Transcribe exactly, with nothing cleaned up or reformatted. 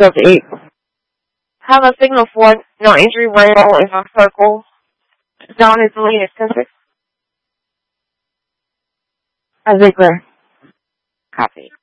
Delta eight. Have a signal for no injury rail in a circle. Zone is deleted. ten six. As a clear. Copy.